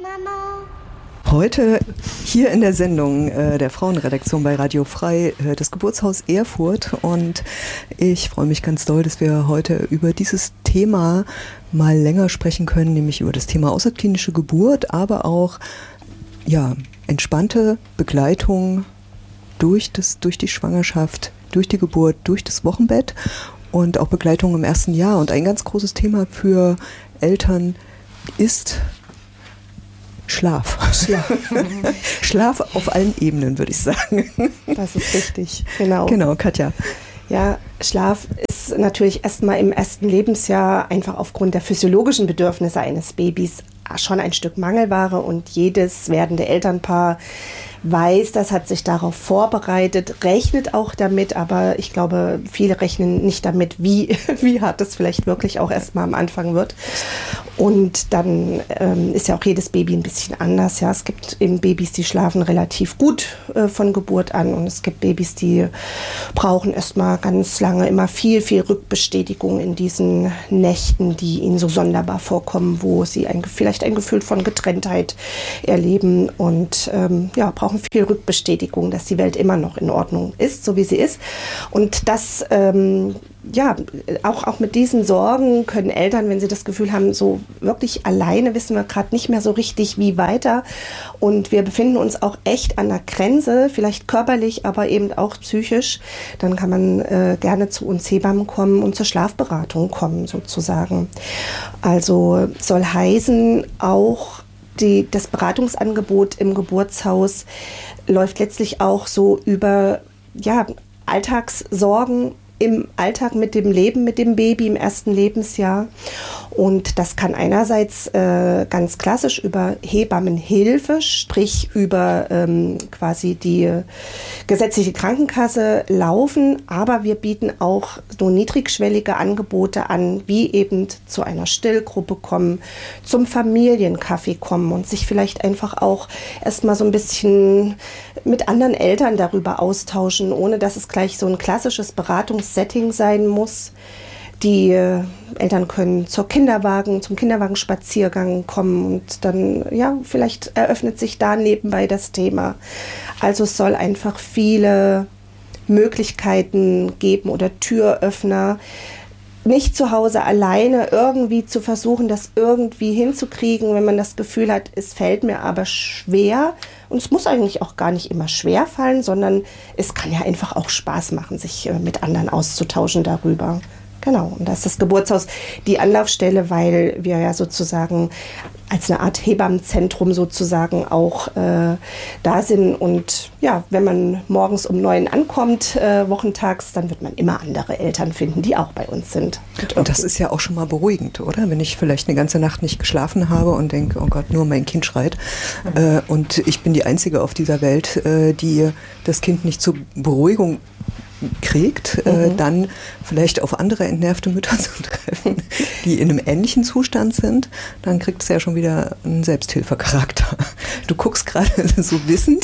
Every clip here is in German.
Mama. Heute hier in der Sendung der Frauenredaktion bei Radio Frei, das Geburtshaus Erfurt, und ich freue mich ganz doll, dass wir heute über dieses Thema mal länger sprechen können, nämlich über das Thema außerklinische Geburt, aber auch entspannte Begleitung durch die Schwangerschaft, durch die Geburt, durch das Wochenbett und auch Begleitung im ersten Jahr. Und ein ganz großes Thema für Eltern ist Schlaf. Schlaf auf allen Ebenen, würde ich sagen. Das ist richtig, genau. Genau, Katja. Ja, Schlaf ist natürlich erstmal im ersten Lebensjahr einfach aufgrund der physiologischen Bedürfnisse eines Babys schon ein Stück Mangelware, und jedes werdende Elternpaar weiß, das hat sich darauf vorbereitet, rechnet auch damit, aber ich glaube, viele rechnen nicht damit, wie hart es vielleicht wirklich auch erstmal am Anfang wird. Und dann ist ja auch jedes Baby ein bisschen anders. Ja, es gibt eben Babys, die schlafen relativ gut von Geburt an, und es gibt Babys, die brauchen erstmal ganz lange immer viel Rückbestätigung in diesen Nächten, die ihnen so sonderbar vorkommen, wo sie vielleicht ein Gefühl von Getrenntheit erleben und brauchen viel Rückbestätigung, dass die Welt immer noch in Ordnung ist, so wie sie ist. Und das auch mit diesen Sorgen können Eltern, wenn sie das Gefühl haben, so wirklich alleine, wissen wir gerade nicht mehr so richtig, wie weiter. Und wir befinden uns auch echt an der Grenze, vielleicht körperlich, aber eben auch psychisch. Dann kann man gerne zu uns Hebammen kommen und zur Schlafberatung kommen, sozusagen. Also soll heißen, auch das Beratungsangebot im Geburtshaus läuft letztlich auch so über Alltagssorgen im Alltag mit dem Leben, mit dem Baby im ersten Lebensjahr. Und das kann einerseits ganz klassisch über Hebammenhilfe, sprich über quasi die gesetzliche Krankenkasse laufen. Aber wir bieten auch so niedrigschwellige Angebote an, wie eben zu einer Stillgruppe kommen, zum Familienkaffee kommen und sich vielleicht einfach auch erstmal so ein bisschen mit anderen Eltern darüber austauschen, ohne dass es gleich so ein klassisches Beratungssetting sein muss. Die Eltern können zum Kinderwagenspaziergang kommen, und dann, vielleicht eröffnet sich da nebenbei das Thema. Also es soll einfach viele Möglichkeiten geben oder Türöffner, nicht zu Hause alleine irgendwie zu versuchen, das irgendwie hinzukriegen, wenn man das Gefühl hat, es fällt mir aber schwer. Und es muss eigentlich auch gar nicht immer schwer fallen, sondern es kann ja einfach auch Spaß machen, sich mit anderen auszutauschen darüber. Genau, und da ist das Geburtshaus die Anlaufstelle, weil wir ja sozusagen als eine Art Hebammenzentrum sozusagen auch da sind. Und wenn man morgens um 9 ankommt, wochentags, dann wird man immer andere Eltern finden, die auch bei uns sind. Und das ist ja auch schon mal beruhigend, oder? Wenn ich vielleicht eine ganze Nacht nicht geschlafen habe und denke, oh Gott, nur mein Kind schreit. Und ich bin die Einzige auf dieser Welt, die das Kind nicht zur Beruhigung kriegt, dann vielleicht auf andere entnervte Mütter zu treffen, die in einem ähnlichen Zustand sind, dann kriegt es ja schon wieder einen Selbsthilfecharakter. Du guckst gerade so wissend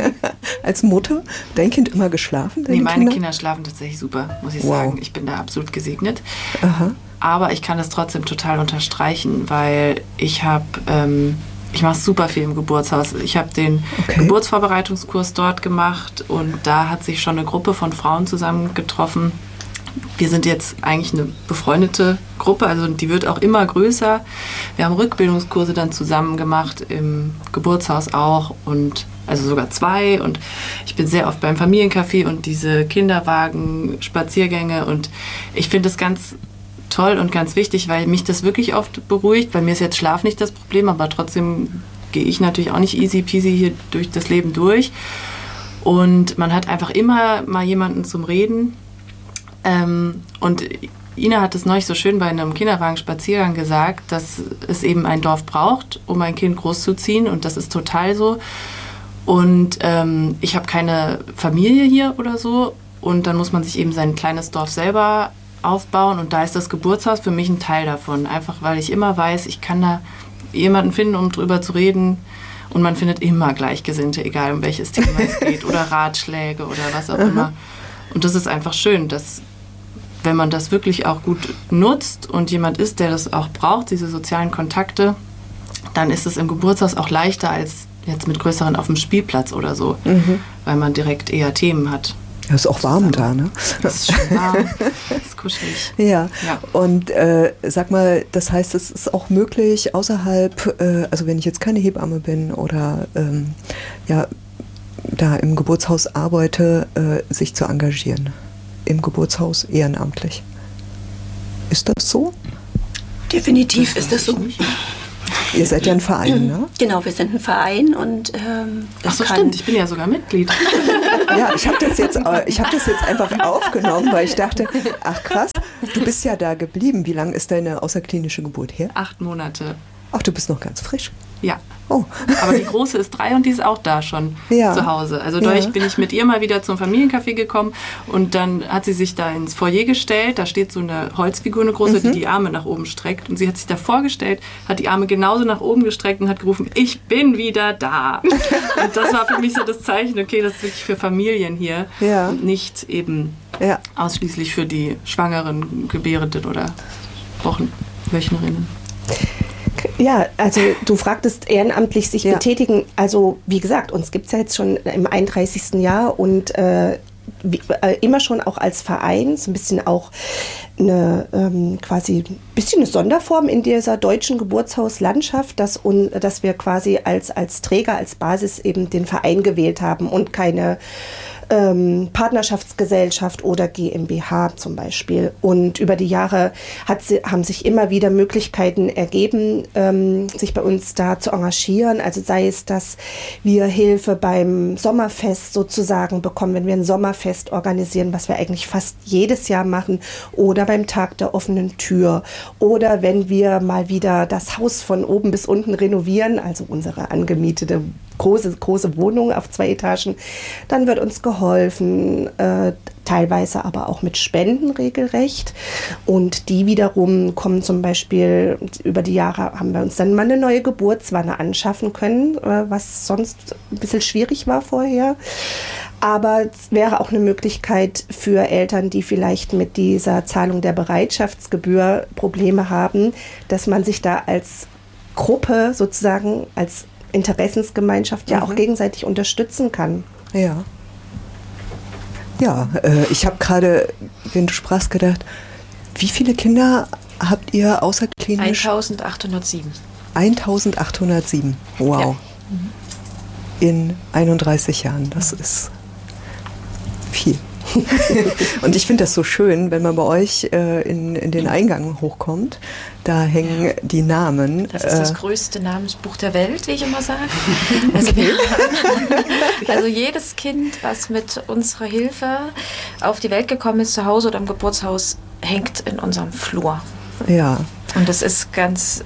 als Mutter. Dein Kind immer geschlafen? Nee, meine Kinder schlafen tatsächlich super, muss ich sagen. Ich bin da absolut gesegnet. Aha. Aber ich kann das trotzdem total unterstreichen, weil ich mache super viel im Geburtshaus. Ich habe den Geburtsvorbereitungskurs dort gemacht, und da hat sich schon eine Gruppe von Frauen zusammengetroffen. Wir sind jetzt eigentlich eine befreundete Gruppe, also die wird auch immer größer. Wir haben Rückbildungskurse dann zusammen gemacht, im Geburtshaus auch, und also sogar 2. Und ich bin sehr oft beim Familiencafé und diese Kinderwagen-Spaziergänge, und ich finde das ganz toll und ganz wichtig, weil mich das wirklich oft beruhigt. Bei mir ist jetzt Schlaf nicht das Problem, aber trotzdem gehe ich natürlich auch nicht easy peasy hier durch das Leben durch. Und man hat einfach immer mal jemanden zum Reden. Und Ina hat es neulich so schön bei einem Kinderwagenspaziergang gesagt, dass es eben ein Dorf braucht, um ein Kind großzuziehen. Und das ist total so. Und ich habe keine Familie hier oder so. Und dann muss man sich eben sein kleines Dorf selber aufbauen, und da ist das Geburtshaus für mich ein Teil davon. Einfach weil ich immer weiß, ich kann da jemanden finden, um drüber zu reden, und man findet immer Gleichgesinnte, egal um welches Thema es geht, oder Ratschläge oder was auch immer. Und das ist einfach schön, dass, wenn man das wirklich auch gut nutzt und jemand ist, der das auch braucht, diese sozialen Kontakte, dann ist es im Geburtshaus auch leichter als jetzt mit größeren auf dem Spielplatz oder so, weil man direkt eher Themen hat. Ja, ist auch warm da, ne? Das ist schön warm, das ist kuschelig. Ja, und sag mal, das heißt, es ist auch möglich, außerhalb, also wenn ich jetzt keine Hebamme bin oder da im Geburtshaus arbeite, sich zu engagieren. Im Geburtshaus ehrenamtlich. Ist das so? Definitiv ist das so. Ihr seid ja ein Verein, ne? Genau, wir sind ein Verein und ach so, stimmt, ich bin ja sogar Mitglied. Ja, ich habe das jetzt einfach aufgenommen, weil ich dachte, ach krass, du bist ja da geblieben. Wie lange ist deine außerklinische Geburt her? 8 Monate. Ach, du bist noch ganz frisch. Ja. Oh. Aber die Große ist 3 und die ist auch da schon zu Hause. Also dadurch bin ich mit ihr mal wieder zum Familiencafé gekommen und dann hat sie sich da ins Foyer gestellt. Da steht so eine Holzfigur, eine große, die Arme nach oben streckt. Und sie hat sich da vorgestellt, hat die Arme genauso nach oben gestreckt und hat gerufen, ich bin wieder da. Und das war für mich so das Zeichen, okay, das ist wirklich für Familien hier und nicht eben ausschließlich für die schwangeren Gebärenden oder Wöchnerinnen. Ja, also du fragtest ehrenamtlich sich betätigen. Also wie gesagt, uns gibt es ja jetzt schon im 31. Jahr und immer schon auch als Verein, so ein bisschen auch eine quasi ein bisschen eine Sonderform in dieser deutschen Geburtshauslandschaft, dass wir quasi als Träger, als Basis eben den Verein gewählt haben und keine Partnerschaftsgesellschaft oder GmbH zum Beispiel. Und über die Jahre haben sich immer wieder Möglichkeiten ergeben, sich bei uns da zu engagieren. Also sei es, dass wir Hilfe beim Sommerfest sozusagen bekommen, wenn wir ein Sommerfest organisieren, was wir eigentlich fast jedes Jahr machen, oder beim Tag der offenen Tür. Oder wenn wir mal wieder das Haus von oben bis unten renovieren, also unsere angemietete große Wohnung auf 2 Etagen, dann wird uns geholfen, teilweise aber auch mit Spenden regelrecht. Und die wiederum kommen zum Beispiel, über die Jahre haben wir uns dann mal eine neue Geburtswanne anschaffen können, was sonst ein bisschen schwierig war vorher. Aber es wäre auch eine Möglichkeit für Eltern, die vielleicht mit dieser Zahlung der Bereitschaftsgebühr Probleme haben, dass man sich da als Gruppe sozusagen, als Interessensgemeinschaft auch gegenseitig unterstützen kann. Ja. Ja, ich habe gerade, wenn du sprachst, gedacht, wie viele Kinder habt ihr außerklinisch? 1807. 1807, wow. Ja. In 31 Jahren, das ist viel. Und ich finde das so schön, wenn man bei euch in den Eingang hochkommt, da hängen die Namen. Das ist das größte Namensbuch der Welt, wie ich immer sage. Also jedes Kind, was mit unserer Hilfe auf die Welt gekommen ist, zu Hause oder im Geburtshaus, hängt in unserem Flur. Ja. Und das ist ganz...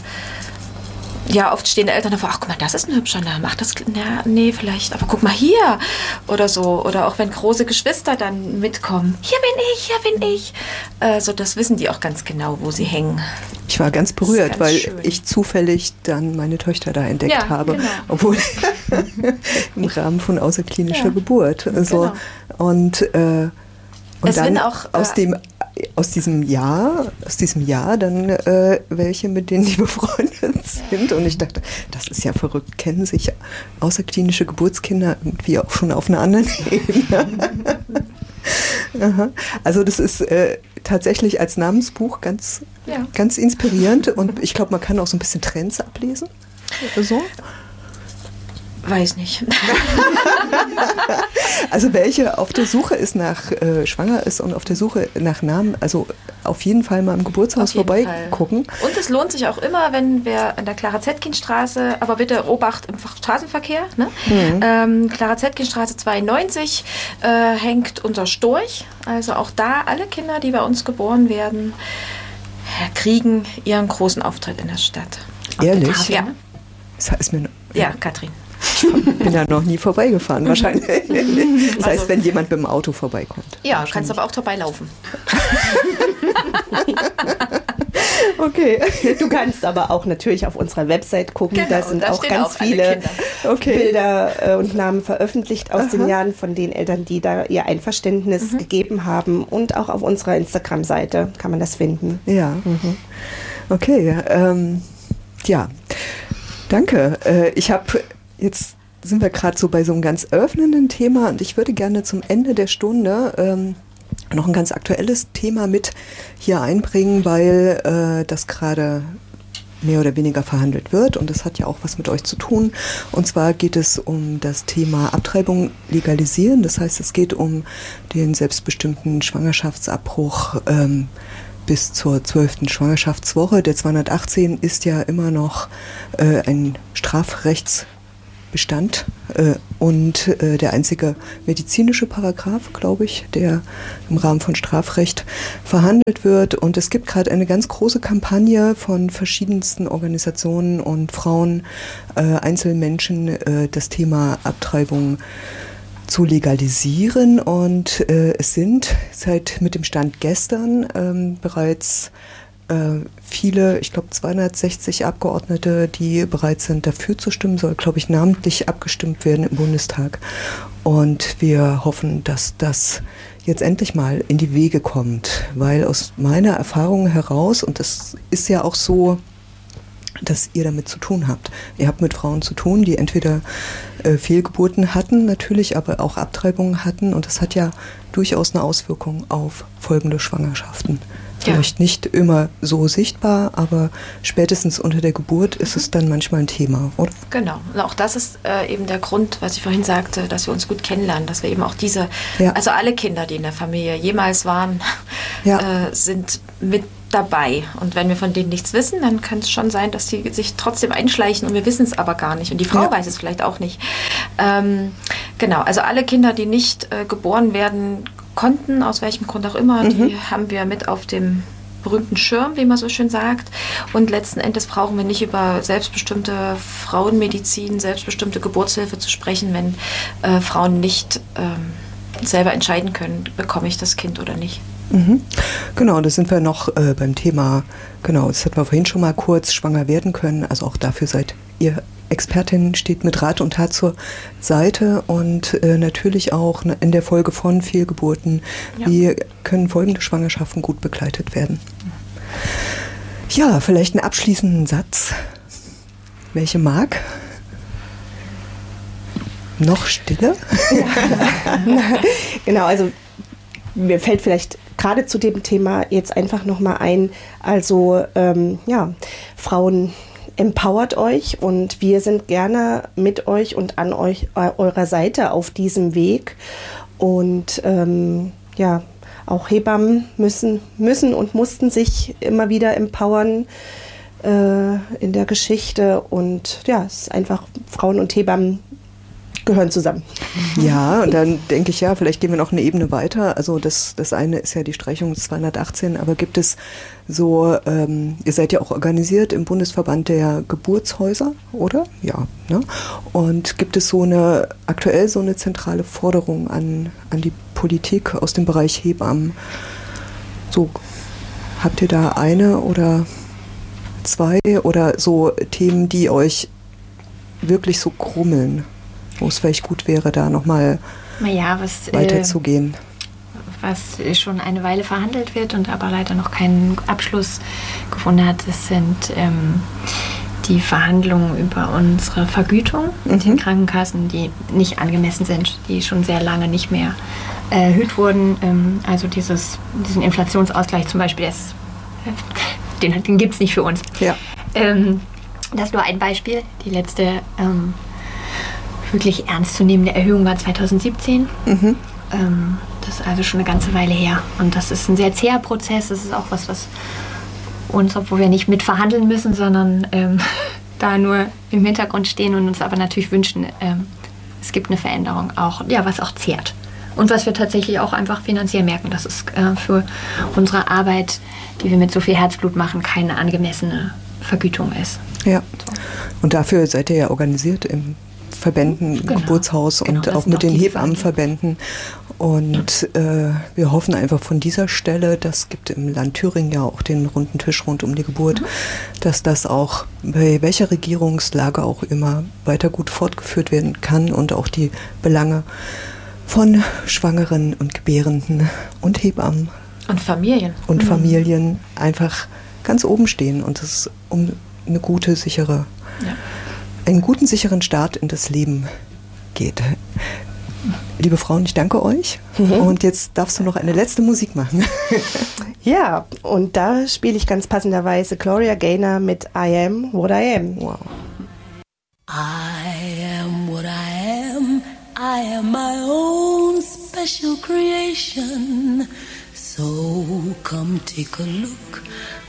oft stehen Eltern davor, ach guck mal, das ist ein hübscher Name, ach das, nee, vielleicht, aber guck mal hier oder so. Oder auch wenn große Geschwister dann mitkommen, hier bin ich. So, das wissen die auch ganz genau, wo sie hängen. Ich war ganz berührt, weil schön. Ich zufällig dann meine Töchter da entdeckt habe, genau. Obwohl im Rahmen von außerklinischer Geburt. Also, genau. Und dann auch, aus diesem Jahr dann welche, mit denen die befreundet sind. Und ich dachte, das ist ja verrückt. Kennen sich außerklinische Geburtskinder irgendwie auch schon auf einer anderen Ebene. Aha. Also das ist tatsächlich als Namensbuch ganz inspirierend. Und ich glaube, man kann auch so ein bisschen Trends ablesen. So. Weiß nicht. Also welche auf der Suche ist schwanger ist und auf der Suche nach Namen, also auf jeden Fall mal im Geburtshaus vorbeigucken. Und es lohnt sich auch immer, wenn wir an der Clara-Zetkin-Straße, aber bitte Obacht im Straßenverkehr, ne? Clara-Zetkin-Straße 92 hängt unser Storch. Also auch da alle Kinder, die bei uns geboren werden, kriegen ihren großen Auftritt in der Stadt. Ehrlich? Ja. Das ist mir Katrin. Ich bin da noch nie vorbeigefahren, wahrscheinlich. Das heißt, wenn jemand mit dem Auto vorbeikommt. Ja, kannst aber auch vorbeilaufen. Okay. Du kannst aber auch natürlich auf unserer Website gucken. Genau, da sind auch ganz viele Bilder und Namen veröffentlicht aus den Jahren von den Eltern, die da ihr Einverständnis gegeben haben. Und auch auf unserer Instagram-Seite kann man das finden. Ja. Okay. Ja. Danke. Jetzt sind wir gerade so bei so einem ganz öffnenden Thema und ich würde gerne zum Ende der Stunde noch ein ganz aktuelles Thema mit hier einbringen, weil das gerade mehr oder weniger verhandelt wird und das hat ja auch was mit euch zu tun. Und zwar geht es um das Thema Abtreibung legalisieren. Das heißt, es geht um den selbstbestimmten Schwangerschaftsabbruch bis zur 12. Schwangerschaftswoche. Der 218 ist ja immer noch ein Strafrechtsbestand und der einzige medizinische Paragraph, glaube ich, der im Rahmen von Strafrecht verhandelt wird. Und es gibt gerade eine ganz große Kampagne von verschiedensten Organisationen und Frauen, Einzelmenschen, das Thema Abtreibung zu legalisieren. Und es sind mit dem Stand gestern bereits viele, ich glaube 260 Abgeordnete, die bereit sind, dafür zu stimmen, soll, glaube ich, namentlich abgestimmt werden im Bundestag. Und wir hoffen, dass das jetzt endlich mal in die Wege kommt, weil aus meiner Erfahrung heraus, und das ist ja auch so, dass ihr damit zu tun habt. Ihr habt mit Frauen zu tun, die entweder Fehlgeburten hatten, natürlich, aber auch Abtreibungen hatten. Und das hat ja durchaus eine Auswirkung auf folgende Schwangerschaften. Vielleicht nicht immer so sichtbar, aber spätestens unter der Geburt ist es dann manchmal ein Thema, oder? Genau. Und auch das ist eben der Grund, was ich vorhin sagte, dass wir uns gut kennenlernen, dass wir eben auch also alle Kinder, die in der Familie jemals waren, sind mit dabei. Und wenn wir von denen nichts wissen, dann kann es schon sein, dass sie sich trotzdem einschleichen und wir wissen es aber gar nicht. Und die Frau weiß es vielleicht auch nicht. Genau, also alle Kinder, die nicht geboren werden konnten, aus welchem Grund auch immer, die haben wir mit auf dem berühmten Schirm, wie man so schön sagt. Und letzten Endes brauchen wir nicht über selbstbestimmte Frauenmedizin, selbstbestimmte Geburtshilfe zu sprechen, wenn Frauen nicht selber entscheiden können, bekomme ich das Kind oder nicht. Genau, da sind wir noch beim Thema, das hatten wir vorhin schon mal kurz, schwanger werden können. Also auch dafür seid ihr Expertin, steht mit Rat und Tat zur Seite und natürlich auch in der Folge von Fehlgeburten, wie können folgende Schwangerschaften gut begleitet werden. Ja, vielleicht einen abschließenden Satz. Welche mag? Noch Stille? Genau, also mir fällt vielleicht gerade zu dem Thema jetzt einfach nochmal ein, also Frauen, empowert euch und wir sind gerne mit euch und an eurer Seite auf diesem Weg und auch Hebammen müssen und mussten sich immer wieder empowern in der Geschichte und es ist einfach, Frauen und Hebammen gehören zusammen. Ja, und dann denke ich, vielleicht gehen wir noch eine Ebene weiter. Also das eine ist ja die Streichung des 218, aber gibt es so, ihr seid ja auch organisiert im Bundesverband der Geburtshäuser, oder? Ja. Ne? Und gibt es aktuell so eine zentrale Forderung an die Politik aus dem Bereich Hebammen? So, habt ihr da eine oder zwei oder so Themen, die euch wirklich so krummeln? Wo es vielleicht gut wäre, da nochmal weiterzugehen. Was schon eine Weile verhandelt wird und aber leider noch keinen Abschluss gefunden hat, das sind die Verhandlungen über unsere Vergütung mit den Krankenkassen, die nicht angemessen sind, die schon sehr lange nicht mehr erhöht wurden. Also diesen Inflationsausgleich zum Beispiel, den gibt es nicht für uns. Ja. Das ist nur ein Beispiel. Die letzte wirklich ernstzunehmende Erhöhung war 2017. Das ist also schon eine ganze Weile her. Und das ist ein sehr zäher Prozess. Das ist auch was uns, obwohl wir nicht mit verhandeln müssen, sondern da nur im Hintergrund stehen und uns aber natürlich wünschen, es gibt eine Veränderung, auch, was auch zehrt. Und was wir tatsächlich auch einfach finanziell merken, dass es für unsere Arbeit, die wir mit so viel Herzblut machen, keine angemessene Vergütung ist. Ja, und dafür seid ihr ja organisiert im Verbänden, Geburtshaus und auch mit den Hebammenverbänden. Und wir hoffen einfach von dieser Stelle, das gibt im Land Thüringen ja auch den runden Tisch rund um die Geburt, dass das auch bei welcher Regierungslage auch immer weiter gut fortgeführt werden kann und auch die Belange von Schwangeren und Gebärenden und Hebammen und Familien einfach ganz oben stehen und es um eine gute, sichere einen guten, sicheren Start in das Leben geht. Liebe Frauen, ich danke euch. Und jetzt darfst du noch eine letzte Musik machen. Ja, und da spiele ich ganz passenderweise Gloria Gaynor mit I Am What I Am. Wow. I am what I am. I am my own special creation. So come take a look